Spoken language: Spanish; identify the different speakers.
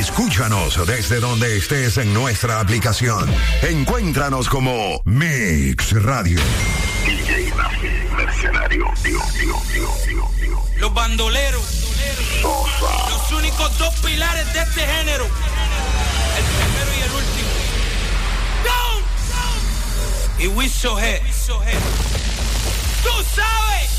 Speaker 1: Escúchanos desde donde estés en nuestra aplicación. Encuéntranos como Mix Radio.
Speaker 2: DJ Nafi, mercenario,
Speaker 3: Los bandoleros.
Speaker 2: Sosa.
Speaker 3: Los únicos dos pilares de este género. El primero y el último. ¡Down! Y Wiso G. Tú sabes.